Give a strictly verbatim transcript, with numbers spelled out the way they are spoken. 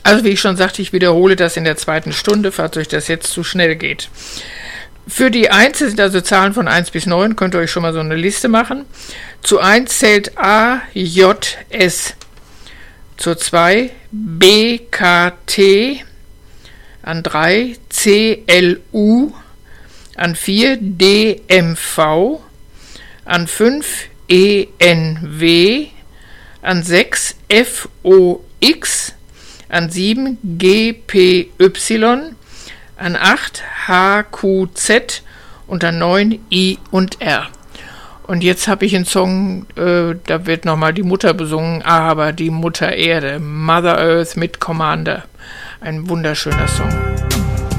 Also wie ich schon sagte, ich wiederhole das in der zweiten Stunde, falls euch das jetzt zu schnell geht. Für die eins sind also Zahlen von eins bis neun, könnt ihr euch schon mal so eine Liste machen. Zu eins zählt A, J, S. Zur zwei B, K, T. An drei C, L, U. An vier D, M, V. An fünf E, N, W. An sechs F, O, X. An sieben G, P, Y. An acht H, Q, Z und an neun I und R. Und jetzt habe ich einen Song, äh, da wird nochmal die Mutter besungen, aber die Mutter Erde, Mother Earth mit Commander. Ein wunderschöner Song.